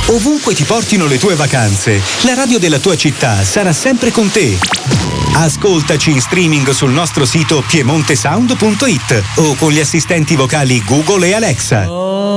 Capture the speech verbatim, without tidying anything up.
Ovunque ti portino le tue vacanze, la radio della tua città sarà sempre con te. Ascoltaci in streaming sul nostro sito piemontesound punto it o con gli assistenti vocali Google e Alexa.